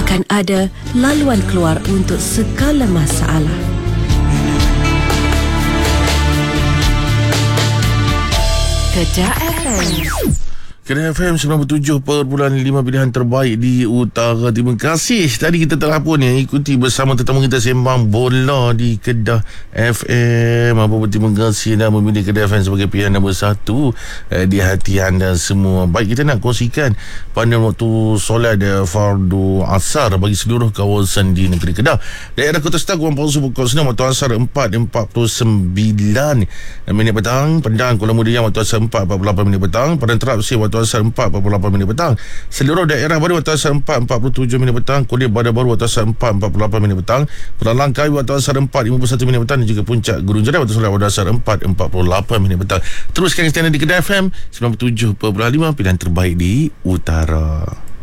akan ada laluan keluar untuk segala masalah. Kedah FM. Kedah FM 97.5 pilihan terbaik di utara. Terima kasih. Tadi kita telah pun ikuti bersama tetamu kita sembang bola di Kedah FM. Apa-apa terima kasih dah memilih Kedah FM sebagai pilihan nombor 1 di hati anda semua. Baik, kita nak kongsikan pada waktu solat fardu asar bagi seluruh kawasan di negeri Kedah. Daerah Kota Setang Kuala Lumpur pukul 9 waktu asar 4.49 minit petang. Padang Kuala Mudian waktu asar 4.48 minit petang. Padang Terap Sih waktu asar 4.48 minit petang. Seluruh daerah baru waktu asar 4.47 minit petang. Kuliah Badar Baru waktu asar 4.48 minit petang. Pulau Langkai waktu asar 4.51 minit petang. Dan juga Puncak Gurun Jerai waktu solat pada asar 4.48 minit petang. Teruskan stand di Kedah FM 97.5 pilihan terbaik di utara.